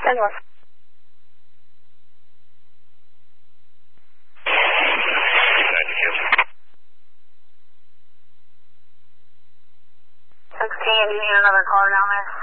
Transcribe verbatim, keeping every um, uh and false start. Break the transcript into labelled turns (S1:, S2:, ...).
S1: ten one. sixteen, do you need another car down there?